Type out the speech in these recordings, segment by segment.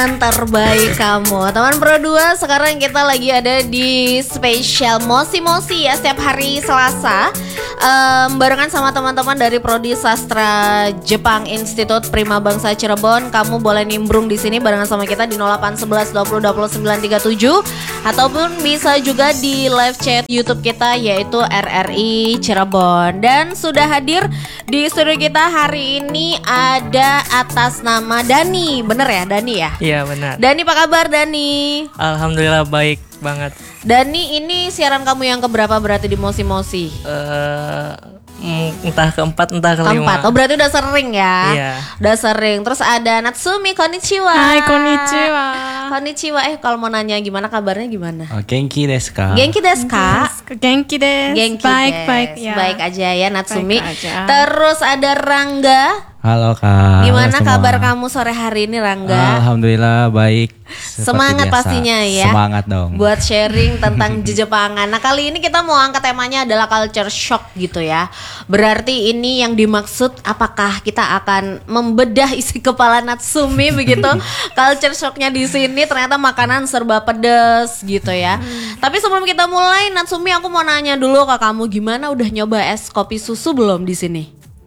Terbaik kamu. Teman Pro 2, sekarang kita lagi ada di spesial Mosi-Mosi ya, setiap hari Selasa barengan sama teman-teman dari Prodi Sastra Jepang Institut Prima Bangsa Cirebon. Kamu boleh nimbrung di sini barengan sama kita di 0811 20 29 37 ataupun bisa juga di live chat YouTube kita yaitu RRI Cirebon. Dan sudah hadir di studio kita hari ini ada atas nama Dani. Bener ya Dani ya? Iya benar. Dani, apa kabar Dani? Alhamdulillah baik banget. Dani, ini siaran kamu yang keberapa berarti di Mosi-Mosi? Entah keempat, entah kelima. Keempat. Oh berarti udah sering ya? Iya. Udah sering. Terus ada Natsumi, konnichiwa. Hai, konnichiwa. Konnichiwa. Kalau mau nanya gimana kabarnya gimana? Genki desu ka? Genki desu ka? Genki desu. Genki Baik, desu. baik ya. Baik aja ya Natsumi. Baik aja. Terus ada Rangga. Halo kak. Gimana semua. kabar kamu sore hari ini Rangga? Alhamdulillah baik. Seperti Semangat biasa. pastinya ya. Semangat dong. Buat sharing tentang Jepangan. Nah kali ini kita mau angkat temanya adalah culture shock gitu ya. Berarti ini yang dimaksud apakah kita akan membedah isi kepala Natsumi begitu? Culture shocknya di sini ternyata makanan serba pedes gitu ya. Tapi sebelum kita mulai Natsumi, aku mau nanya dulu ke kamu, gimana udah nyoba es kopi susu belum di sini?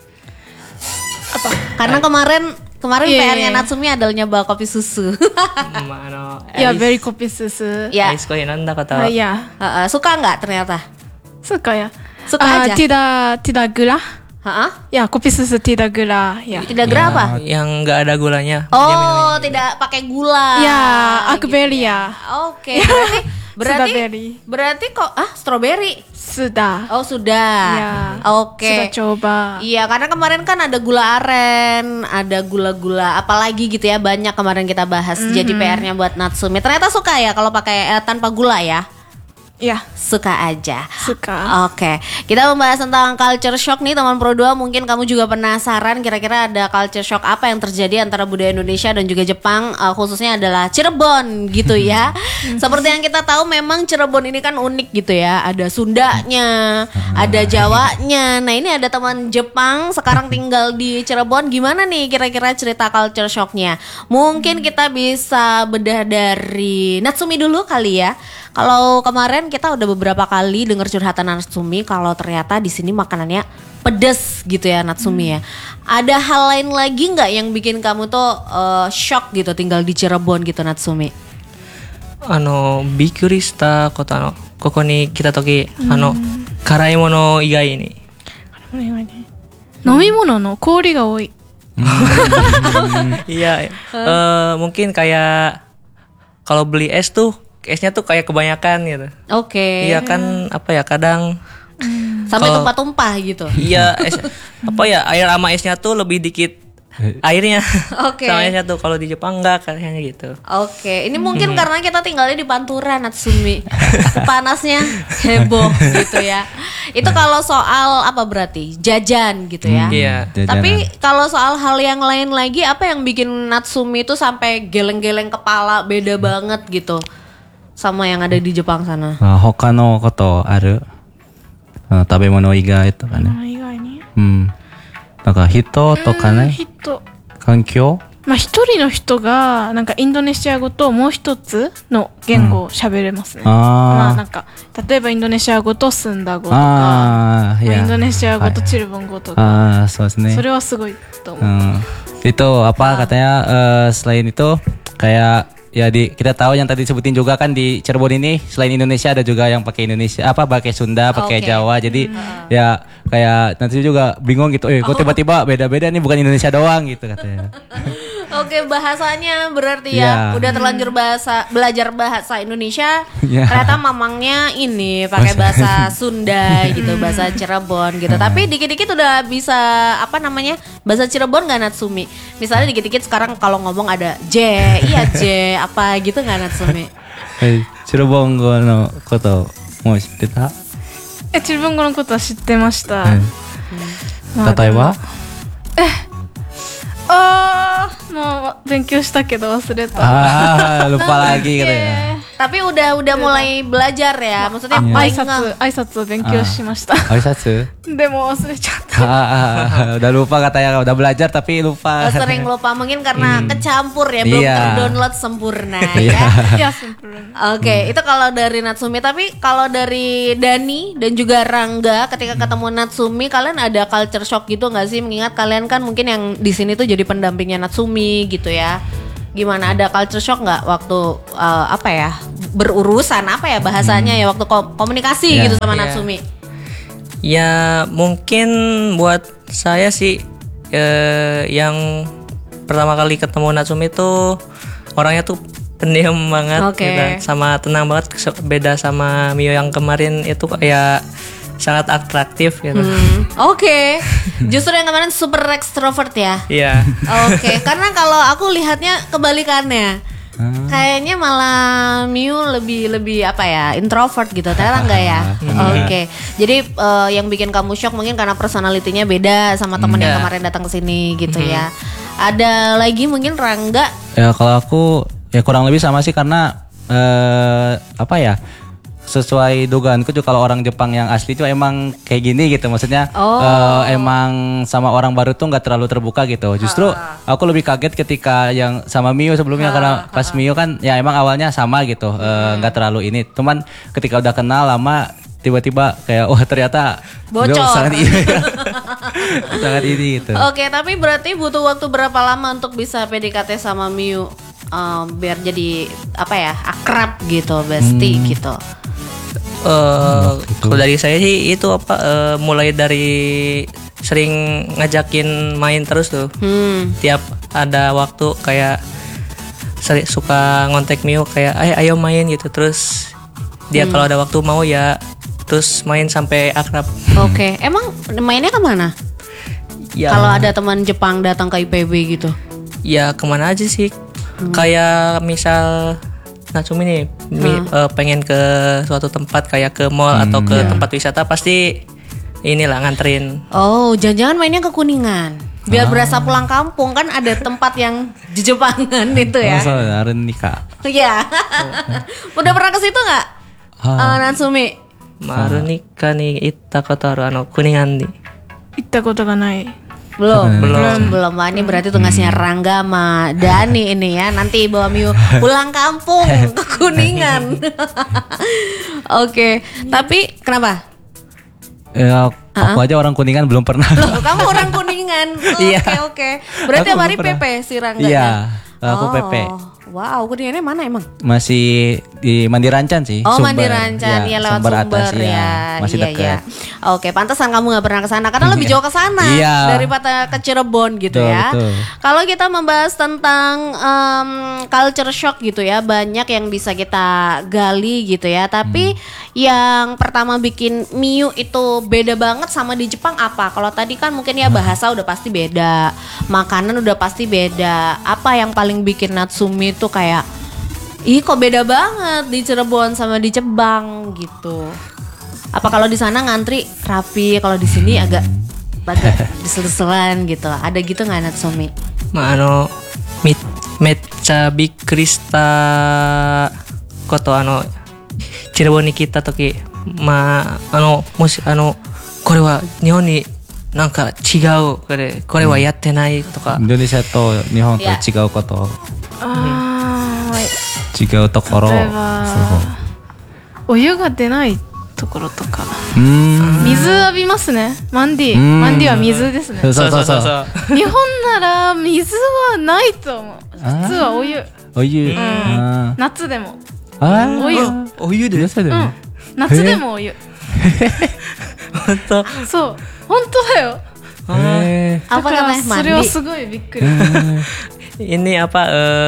Apa? Karena kemarin Iya, PR-nya iya. Natsumi adalah nyoba kopi susu. Ya, very kopi susu. Ya. Ais koi nanda kata. Ya. Suka nggak ternyata? Suka ya. Suka aja? Tidak gula. Heeh. Ya, kopi susu tidak gula. Ya. Tidak gera apa? Yang nggak ada gulanya. Dia Oh, minum ini. tidak pakai gula. Ya, gitu akberi ya. ya. Oke, Strawberry. berarti kok strawberry. Sudah. Oh, sudah. Ya. Oke. Sudah coba. Iya, karena kemarin kan ada gula aren, ada gula-gula apalagi gitu ya, banyak kemarin kita bahas. Jadi PR-nya buat Natsumi. Ternyata suka ya kalau pakai tanpa gula ya. Ya, Suka aja. suka. Oke, kita membahas tentang culture shock nih teman Pro 2. Mungkin kamu juga penasaran kira-kira ada culture shock apa yang terjadi antara budaya Indonesia dan juga Jepang, khususnya adalah Cirebon gitu ya. Seperti yang kita tahu memang Cirebon ini kan unik gitu ya. Ada Sundanya, ada Jawanya. Nah ini ada teman Jepang sekarang tinggal di Cirebon. Gimana nih kira-kira cerita culture shocknya? Mungkin kita bisa bedah dari Natsumi dulu kali ya. Kalau kemarin kita udah beberapa kali dengar curhatan Natsumi kalau ternyata di sini makanannya pedes gitu ya Natsumi ya. Ada hal lain lagi nggak yang bikin kamu tuh shock gitu tinggal di Cirebon gitu Natsumi? Bikkuri shita koto koko ni kita toki karai mono igai ni. 飲み物の氷が多い。 Iya, mungkin kayak kalau beli es tuh esnya tuh kayak kebanyakan gitu. Oke. Iya kan apa ya kadang Sampai kalau- tumpah-tumpah gitu. iya es, apa ya air sama esnya tuh lebih dikit airnya. Oke. Sama esnya tuh kalau di Jepang enggak kayaknya gitu. Oke, ini mungkin karena kita tinggalnya di Pantura Natsumi. Panasnya heboh gitu ya. Itu kalau soal apa berarti? Jajan gitu ya. Iya. Jajanan. Tapi kalau soal hal yang lain lagi, apa yang bikin Natsumi itu sampai geleng-geleng kepala beda banget gitu sama yang ada di Jepang sana? 他のことある食べ物以外とかね。 以外に。 なんか人とかね。 人。 環境まあ一人の人がなんかインドネシア語ともう一つの言語を喋れますね。まあなんか例えばインドネシア語とスンダ語とか、まあインドネシア語とチルボン語とか、 そうですね。 それはすごいと思う。 Itu apa katanya selain itu kayak ya kita tahu yang tadi disebutin juga kan di Cirebon ini selain Indonesia ada juga yang pakai Indonesia pakai Sunda, pakai Oke. Jawa. Jadi ya kayak nanti juga bingung gitu. Kok tiba-tiba beda-beda nih bukan Indonesia doang gitu katanya. Oke, bahasanya berarti Iya. ya udah terlanjur belajar bahasa Indonesia. Iya. Ternyata mamangnya ini pakai bahasa Sunda gitu, bahasa Cirebon gitu. Tapi dikit-dikit udah bisa apa namanya? Bahasa Cirebon nggak Natsumi? Misalnya dikit-dikit sekarang kalau ngomong ada J, iya J, apa gitu nggak Natsumi? Cirebon 語のこともう知ってた？ チルボン語のことは知ってました。 例えば？ ああ、もう勉強したけど忘れた。 lupa lagi katanya. Tapi udah mulai belajar ya. Maksudnya paling nggak- 挨拶を勉強しました。 Aisatsu. でも忘れちゃった。 Udah lupa katanya, udah belajar tapi lupa. sering lupa mungkin karena kecampur ya, belum Iya. terdownload sempurna Iya. ya. Ya sempurna. Oke, itu kalau dari Natsumi. Tapi kalau dari Dani dan juga Rangga, ketika ketemu Natsumi, kalian ada culture shock gitu nggak sih? Mengingat kalian kan mungkin yang di sini tuh jadi pendampingnya Natsumi gitu ya. Gimana, ada culture shock nggak waktu apa ya, berurusan apa ya bahasanya ya, waktu komunikasi Iya. gitu sama Iya. Natsumi? Ya mungkin buat saya sih yang pertama kali ketemu Natsumi tuh orangnya tuh pendiam banget Oke. gitu, sama tenang banget, beda sama Mio yang kemarin itu kayak sangat atraktif gitu. Oke, justru yang kemarin super extrovert ya. Iya. Oke, karena kalau aku lihatnya kebalikannya. Kayaknya malah Miu lebih apa ya, introvert gitu. Ternyata enggak ya. Oke. Jadi yang bikin kamu shock mungkin karena personalitinya beda sama temen yang kemarin datang ke sini gitu ya. Ada lagi mungkin Rangga? Ya kalau aku ya kurang lebih sama sih, karena apa ya, sesuai dugaanku juga kalau orang Jepang yang asli itu emang kayak gini gitu, maksudnya emang sama orang baru tuh nggak terlalu terbuka gitu. Justru aku lebih kaget ketika yang sama Mio sebelumnya, karena pas Mio kan ya emang awalnya sama gitu, nggak terlalu ini. Cuman ketika udah kenal lama tiba-tiba kayak wah ternyata Bocor. beliau sangat ini, sangat ini gitu. Oke, tapi berarti butuh waktu berapa lama untuk bisa PDKT sama Miu biar jadi apa ya, akrab gitu, bestie gitu? Kalau dari saya sih itu apa, mulai dari sering ngajakin main terus tuh. Tiap ada waktu kayak suka ngontek Mio kayak ayo main gitu, terus dia kalau ada waktu mau ya terus main sampai akrab. Oke, emang mainnya kemana? Ya, Kalau ada teman Jepang datang ke IPB gitu? ya kemana aja sih, kayak misal Natsumi nih pengen ke suatu tempat kayak ke mall atau ke tempat wisata, pasti inilah nganterin. Oh, jangan-jangan mainnya ke Kuningan. Biar berasa pulang kampung, kan ada tempat yang di Jepangan itu ya. Masa nikah. Iya. Udah pernah ke situ nggak? Natsumi? Maru nikah nih itta koto aru Kuningan nih. 行ったことがない。 Belum. Wah, ini berarti tugasnya Rangga sama Dani ini ya. Nanti bawa Miu pulang kampung ke Kuningan. Oke, tapi kenapa? Ya aku aja orang Kuningan belum pernah. Loh, kamu orang Kuningan. Iya. Oke. Berarti Aku hari belum pernah. PP si Rangga. Iya, aku PP. Wow, Kuningannya mana emang? Masih di Mandi Rancan sih. Oh, Sumber. Mandi Rancan, ya lewat Sumber, atas, ya. Masih Iya, dekat. iya. Oke, pantesan kamu nggak pernah ke sana karena lebih jauh ke sana Iya. daripada ke Cirebon gitu Betul, ya. betul. Kalau kita membahas tentang culture shock gitu ya, banyak yang bisa kita gali gitu ya. Tapi yang pertama bikin Miu itu beda banget sama di Jepang apa? Kalau tadi kan mungkin ya bahasa udah pasti beda, makanan udah pasti beda. Apa yang paling bikin Natsumi itu kayak ih kok beda banget di Cirebon sama di Jepang gitu. Apa kalau di sana ngantri rapi, kalau di sini agak desel-deselan gitu. Ada gitu nggak Natsumi? Mecca bikrista koto Cirebon ni kita toki moshi kore wa Nihon ni nanka chigau kore wa yatte nai toka. Indonesia to Nihon to Iya. 違うこと。違う例ところ。 えばお湯が出ないところとか。 うん。 水浴びますね。マンディ。 うんマンディは水ですね。 そうそうそう。 日本なら水はないと思う。普通はお湯。 お湯。あ夏でも。 ーお湯。 お湯でよさだよね。 夏でもお湯。 本当。 そう。本当だよ。 へーだ Apa から namanya それは mandi? すごいびっくり。 Ini apa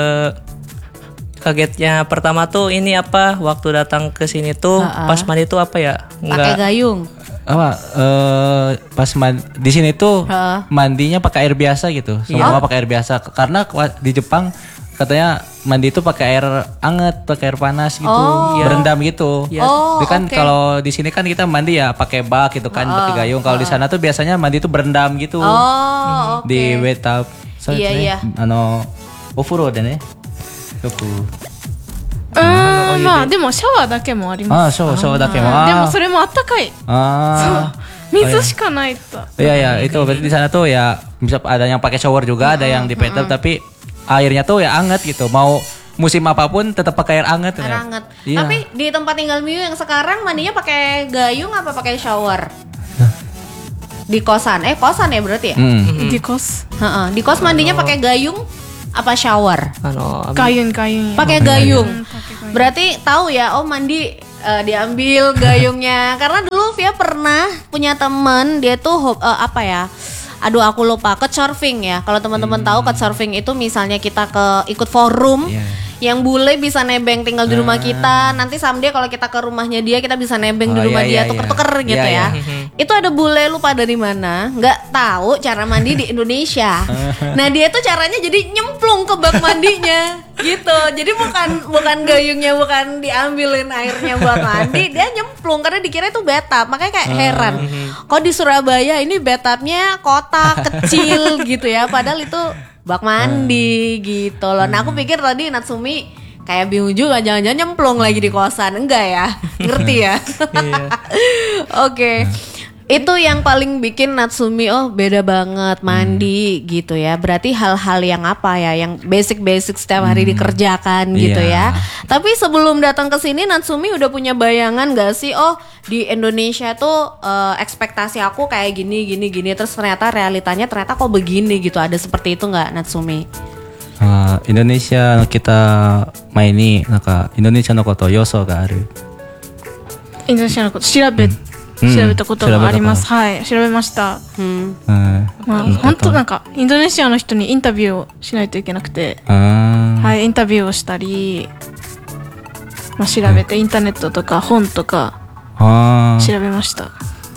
kagetnya pertama tuh ini apa waktu datang ke sini tuh pas mandi tuh apa ya? Pakai gayung. apa pas di sini tuh Heeh. mandinya pakai air biasa gitu. Semua pakai air biasa karena di Jepang katanya mandi itu pakai air anget, pakai air panas gitu, berendam gitu. Oh, Tapi kan oke. kalau di sini kan kita mandi ya pakai bak gitu kan, pakai gayung. Kalau di sana tuh biasanya mandi itu berendam gitu. Oh, oke. Di bathtub. Iya, iya. お風呂でね。よくまあでもシャワーだけもあります。 シャワーだけも。 でもそれもあったかい。水しかないと。 Iya, itu berarti di sana tuh ya bisa ada yang pakai shower juga, ada yang di bathtub tapi airnya tuh ya anget gitu. Mau musim apapun tetap pakai air anget. Air anget. Iya. Tapi di tempat tinggal Miu yang sekarang mandinya pakai gayung apa pakai shower? Di kosan. Kosan ya berarti ya? Di kos. Di kos mandinya pakai gayung apa shower? Gayung. Pakai gayung. Berarti tahu ya, mandi diambil gayungnya. Karena dulu Via pernah punya temen, dia tuh aduh aku lupa, couchsurfing ya. Kalau teman-teman tahu couchsurfing itu misalnya kita ikut forum yang bule bisa nebeng tinggal di rumah kita. Nanti someday kalau kita ke rumahnya dia, kita bisa nebeng di rumah dia, tuker-tuker gitu ya. Itu ada bule, lupa dari mana, nggak tahu cara mandi di Indonesia. Nah dia tuh caranya jadi nyemplung ke bak mandinya gitu. Jadi bukan gayungnya, bukan diambilin airnya buat mandi, dia nyemplung karena dikira itu bathtub. Makanya kayak heran, kok di Surabaya ini bathtubnya kotak kecil gitu ya, padahal itu bak mandi gitu loh. Nah aku pikir tadi Natsumi kayak bingung juga, jangan-jangan nyemplung lagi di kosan. Enggak ya, ngerti ya. Oke. Itu yang paling bikin Natsumi beda banget mandi gitu ya. Berarti hal-hal yang apa ya, yang basic-basic setiap hari dikerjakan gitu ya. Tapi sebelum datang ke sini Natsumi udah punya bayangan gak sih, di Indonesia tuh ekspektasi aku kayak gini terus ternyata realitanya ternyata kok begini gitu. Ada seperti itu nggak Natsumi? Indonesia kita maini Indonesia no koto yoso ga aru. Indonesia no koto 調べたことがあります。はい、調べました。本当インドネシアの人にインタビューをしないといけなくて、はい、インタビューをしたり、調べてインターネットとか本とか調べました。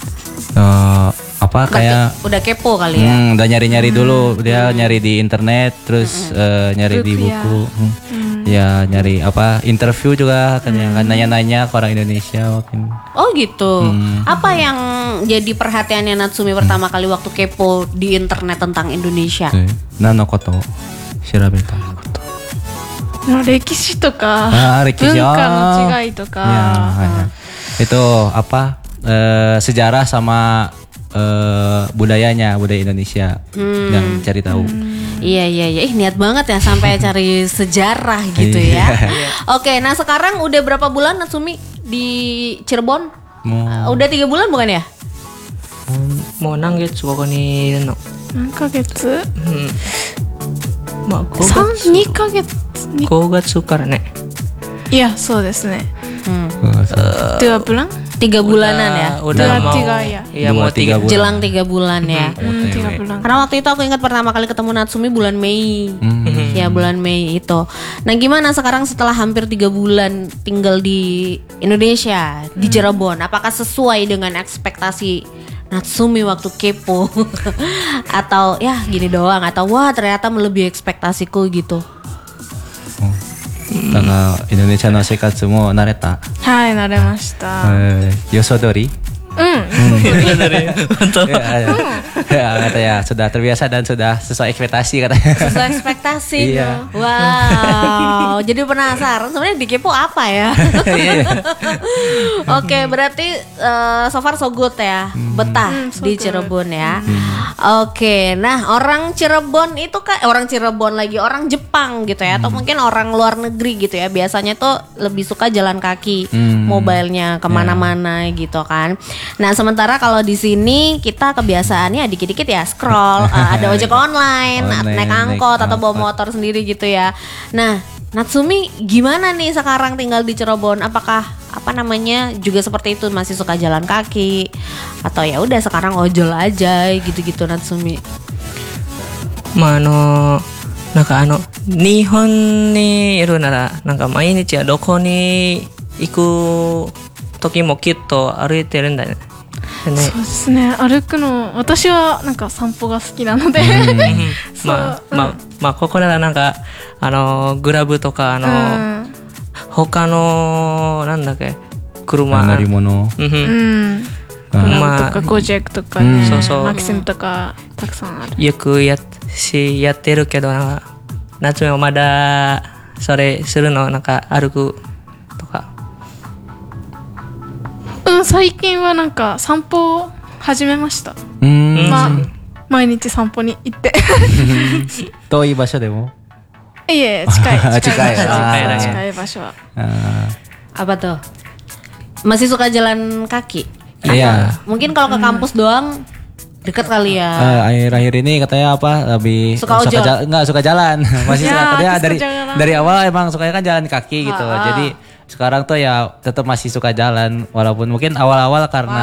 apa kayak udah kepo kali ya. Udah nyari-nyari dulu, dia nyari di internet, terus nyari di buku. Ya nyari interview juga kan yang nanya-nanya ke orang Indonesia mungkin. Oh gitu. Apa yang jadi perhatiannya Natsumi pertama kali waktu kepo di internet tentang Indonesia? Nano koto shirabeta. Rekishi to ka, rekishi bunka no chigai to ka. Itu sejarah sama budaya Indonesia yang cari tahu. Iya. Niat banget ya sampai cari sejarah gitu ya. Oke, nah sekarang udah berapa bulan Natsumi di Cirebon? Udah 3 bulan bukan ya? Mau nanggit suka ni no. 何ヶ月まあ 2ヶ月 5月からね。 いや、そうですね。2 bulan? 3 bulanan ya. Udah mau 3 ya. Iya, mau 3 bulan. Jelang 3 bulan ya. 3 bulan. Karena waktu itu aku ingat pertama kali ketemu Natsumi bulan Mei. Ya, bulan Mei itu. Nah, gimana sekarang setelah hampir 3 bulan tinggal di Indonesia, di Cirebon? Apakah sesuai dengan ekspektasi Natsumi waktu kepo? Atau ya gini doang, atau wah ternyata melebihi ekspektasiku gitu? Indonesia no sekatsu mo nareta. Hai, naremashita. Yosodori. Betul. Katanya sudah terbiasa dan sudah sesuai ekspektasi katanya. Sesuai ekspektasi. Iya. Wow, jadi penasaran sebenarnya di kepo apa ya? Oke, berarti so far so good ya. Betah di Cirebon ya. Oke, nah orang Cirebon itu kan orang Cirebon lagi orang Jepang gitu ya, atau mungkin orang luar negeri gitu ya. Biasanya tuh lebih suka jalan kaki, mobilenya kemana-mana gitu kan. Nah sementara kalau di sini kita kebiasaannya dikit-dikit ya scroll, ada ojek online, naik angkot atau bawa motor sendiri gitu ya. Nah Natsumi gimana nih sekarang tinggal di Cirebon? Apakah juga seperti itu, masih suka jalan kaki atau ya udah sekarang ojol aja gitu-gitu Natsumi? Nihon ni iru nara mainichi wa doko ni iku 時もきっと歩いてるんだね。 そうですね。歩くの私はなんか散歩が好きなので、 まあここならなんかグラブとか他のなんだっけ車乗り物。 グラブとかゴジェックとかね、マキシムとかたくさんある。 よくやってるけど夏もまだ sore suru no naka aruku toka? 最近はなんか散歩を始めました。まあ毎日散歩に行って。 遠い場所でも？ いえ近い近い場所は。 Apa tuh? Masih suka jalan kaki? Iya. Mungkin kalau ke kampus doang deket kali ya. Akhir-akhir ini katanya apa lebih suka suka jalan. Masih Ya, katanya suka jalan. dari awal emang sukanya kan jalan kaki gitu. Jadi sekarang tuh ya tetap masih suka jalan walaupun mungkin awal-awal karena